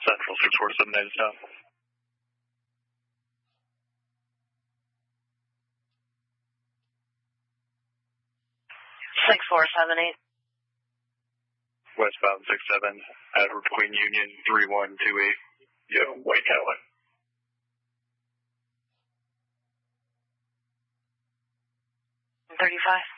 Central 6478 is down. 6478. Westbound 67, Edward Queen Union 3128. Yo, white Cadillac. 35.